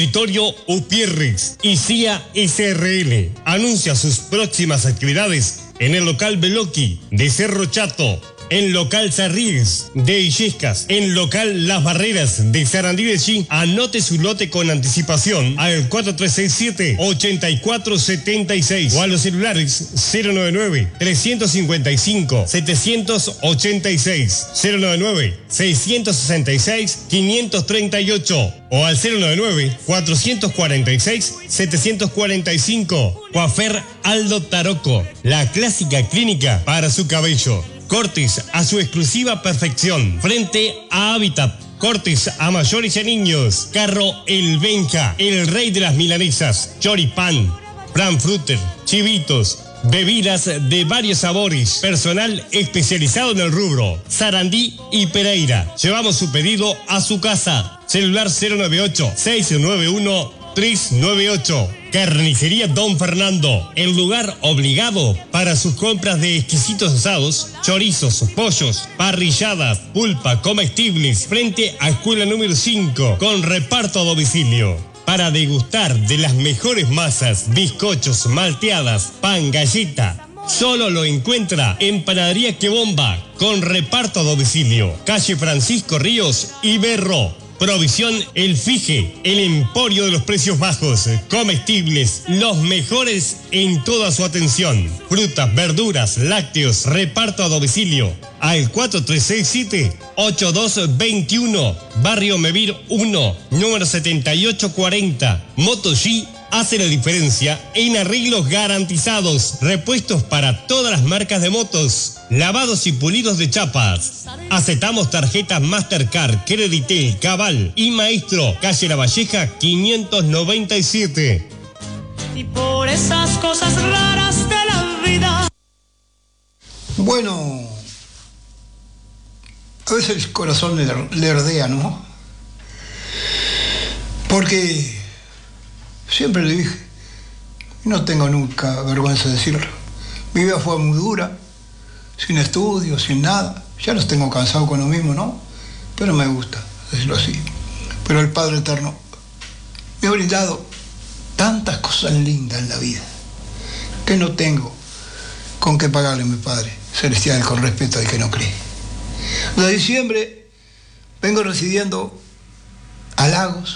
Auditorio Upierrix y CIA SRL anuncia sus próximas actividades en el local Beloki de Cerro Chato, en local Sarríes de Illescas, en local Las Barreras de Sarandí de Chi. Anote su lote con anticipación al 4367-8476 o a los celulares 099-355-786, 099-666-538 o al 099-446-745. Coafer Aldo Taroco, la clásica clínica para su cabello. Cortes a su exclusiva perfección frente a Habitat. Cortes a mayores y a niños. Carro El Benja, el rey de las milanesas. Choripán, Frankfurter, chivitos, bebidas de varios sabores. Personal especializado en el rubro. Sarandí y Pereira. Llevamos su pedido a su casa. Celular 098-691-398. Carnicería Don Fernando, el lugar obligado para sus compras de exquisitos asados, chorizos, pollos, parrilladas, pulpa, comestibles, frente a escuela número 5, con reparto a domicilio. Para degustar de las mejores masas, bizcochos, malteadas, pan, galleta, solo lo encuentra en Panadería Que Bomba, con reparto a domicilio. Calle Francisco Ríos y Berro. Provisión El Fije, el emporio de los precios bajos, comestibles, los mejores en toda su atención. Frutas, verduras, lácteos, reparto a domicilio. Al 4367-8221, Barrio Mevir 1, número 7840. Moto G hace la diferencia en arreglos garantizados, repuestos para todas las marcas de motos, lavados y pulidos de chapas. Aceptamos tarjetas Mastercard, Creditel, Cabal y Maestro, calle La Valleja 597. Y por esas cosas raras de la vida. Bueno, a veces el corazón le ardea, ¿no? Porque siempre le dije, y no tengo nunca vergüenza de decirlo, mi vida fue muy dura, sin estudios, sin nada. Ya los tengo cansados con lo mismo, ¿no? Pero me gusta decirlo así. Pero el Padre Eterno me ha brindado tantas cosas lindas en la vida que no tengo con qué pagarle a mi Padre Celestial con respeto al que no cree. Desde diciembre vengo residiendo a Lagos,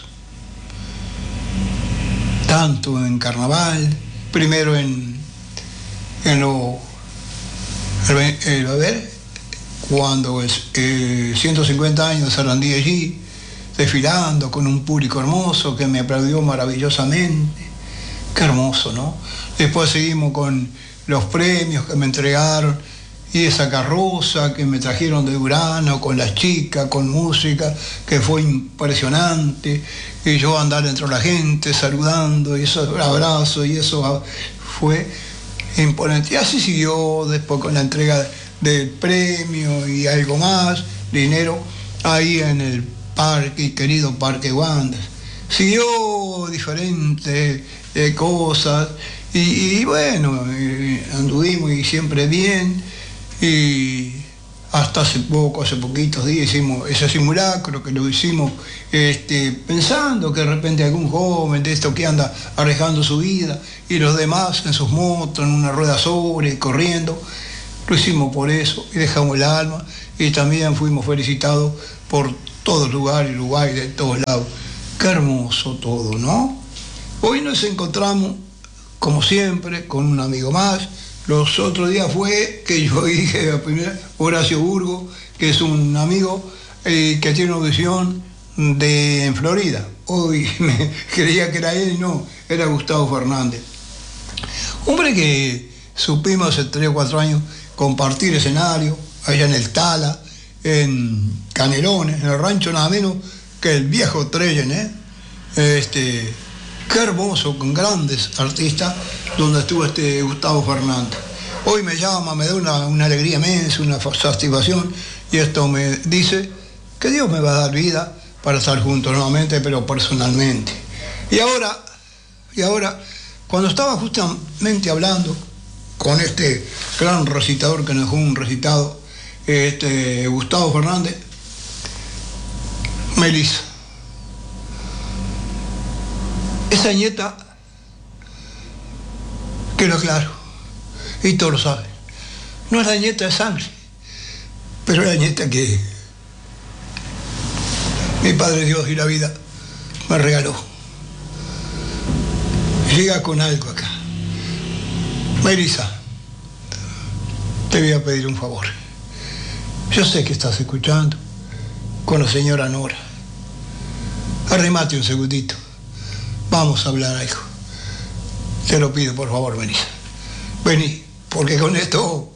tanto en carnaval, primero cuando es 150 años de Sarandí allí, desfilando con un público hermoso que me aplaudió maravillosamente. Qué hermoso, ¿no? Después seguimos con los premios que me entregaron y esa carroza que me trajeron de Durano, con las chicas, con música, que fue impresionante. Y yo andar entre la gente saludando y esos abrazos y eso fue imponente. Y así siguió después con la entrega del premio y algo más, dinero, ahí en el parque, querido Parque Wandas. Siguió diferentes cosas y bueno, anduvimos y siempre bien, y hasta hace poquitos días hicimos ese simulacro que lo hicimos pensando que de repente algún joven de esto que anda arriesgando su vida y los demás en sus motos, en una rueda sobre, corriendo. Lo hicimos por eso y dejamos el alma, y también fuimos felicitados por todos lugares, Uruguay, de todos lados. Qué hermoso todo, ¿no? Hoy nos encontramos, como siempre, con un amigo más. Los otros días fue que yo dije a primera, Horacio Burgo, que es un amigo que tiene una audición en Florida. Hoy me creía que era él y no, era Gustavo Fernández. Hombre que supimos hace 3 o 4 años compartir escenario allá en el Tala, en Canelones, en el rancho nada menos que el viejo Treyen, qué hermoso, con grandes artistas, donde estuvo Gustavo Fernández. Hoy me llama, me da una alegría inmensa, una satisfacción, y esto me dice que Dios me va a dar vida para estar juntos nuevamente, pero personalmente. Y ahora, cuando estaba justamente hablando con este gran recitador que nos dejó un recitado, Gustavo Fernández, Melissa. Esa nieta, que lo aclaro, y todos lo saben, no es la nieta de sangre, pero es la nieta que mi Padre Dios y la vida me regaló. Llega con algo acá. Melissa, te voy a pedir un favor. Yo sé que estás escuchando con la señora Nora. Arremate un segundito. Vamos a hablar algo. Te lo pido, por favor, Melissa. Vení, porque con esto,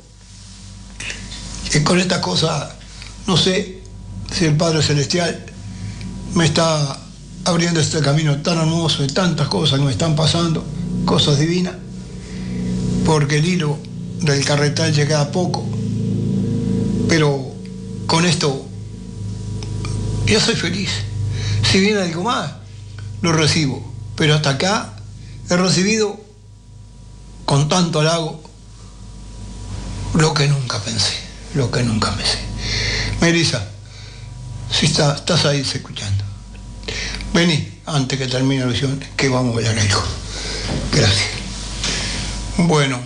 con esta cosa, no sé si el Padre Celestial me está abriendo este camino tan hermoso de tantas cosas que me están pasando, cosas divinas, porque el hilo del carretal llega a poco, pero con esto yo soy feliz. Si viene algo más, lo recibo, pero hasta acá he recibido con tanto halago lo que nunca pensé, lo que nunca pensé. Melissa, si estás ahí escuchando, vení antes que termine la visión, que vamos a bailar algo. Gracias. Bueno,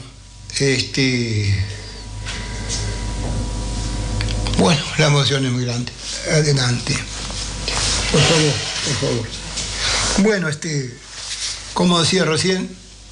bueno, la emoción es muy grande. Adelante. Por favor, por favor. Bueno, como decía recién,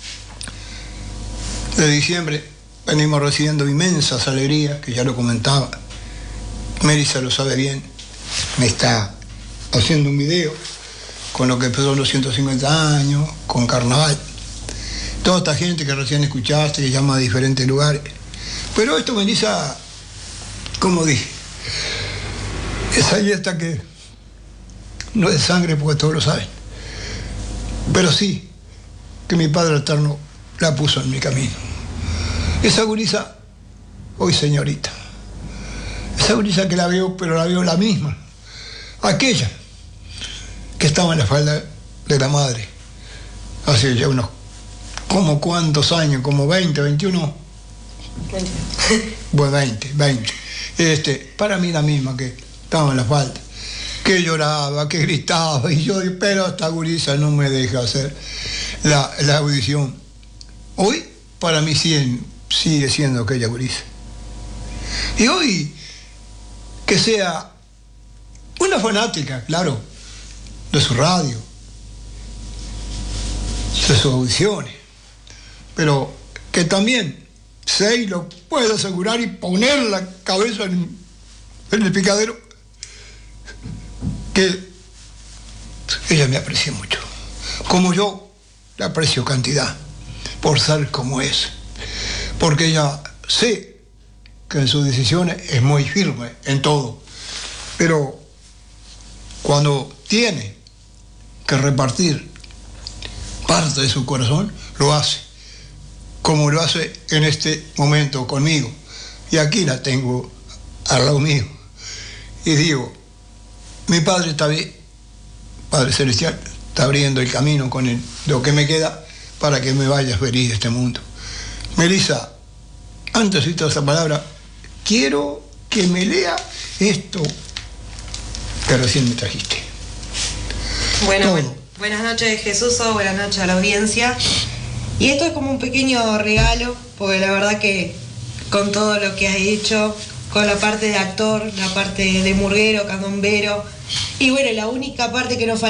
de diciembre venimos recibiendo inmensas alegrías, que ya lo comentaba. Melissa lo sabe bien. Me está haciendo un video con lo que empezó en los 150 años, con carnaval. Toda esta gente que recién escuchaste, que llama a diferentes lugares. Pero esto, Melissa, como dije, esa yesta que no es de sangre, porque todos lo saben, pero sí que mi Padre Eterno la puso en mi camino. Esa gurisa, hoy señorita, esa gurisa que la veo, pero la veo la misma, aquella que estaba en la falda de la madre hace ya unos, ¿como cuántos años? ¿Como 20, 21? 20. Bueno, 20. Para mí la misma que estaba en la falda, que lloraba, que gritaba, y yo, pero esta gurisa no me deja hacer la audición. Hoy, para mí sigue siendo aquella gurisa. Y hoy, que sea una fanática, claro, de su radio, de sus audiciones, pero que también sé y lo puedo asegurar y poner la cabeza en el picadero, que ella me aprecia mucho, como yo la aprecio cantidad, por ser como es, porque ella sé que en sus decisiones es muy firme en todo, pero cuando tiene que repartir parte de su corazón, lo hace, como lo hace en este momento conmigo. Y aquí la tengo al lado mío. Y digo, mi Padre está bien, Padre Celestial, está abriendo el camino con lo que me queda para que me vaya feliz de este mundo. Melissa, antes de toda esta palabra, quiero que me lea esto que recién me trajiste. Bueno, buenas noches, Jesús, buenas noches a la audiencia. Y esto es como un pequeño regalo, porque la verdad que con todo lo que has hecho, con la parte de actor, la parte de murguero, candombero, y bueno, la única parte que nos falta